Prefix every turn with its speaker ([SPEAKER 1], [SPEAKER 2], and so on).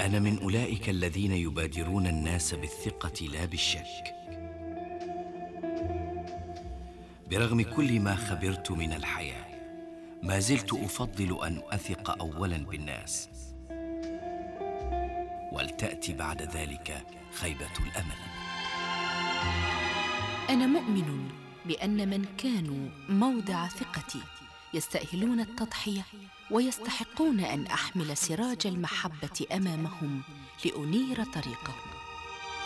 [SPEAKER 1] أنا من أولئك الذين يبادرون الناس بالثقة لا بالشك. برغم كل ما خبرت من الحياة، ما زلت أفضل أن أثق أولاً بالناس، ولتأتي بعد ذلك خيبة الأمل.
[SPEAKER 2] أنا مؤمن بأن من كانوا موضع ثقتي يستأهلون التضحية ويستحقون أن أحمل سراج المحبة أمامهم لأنير طريقهم.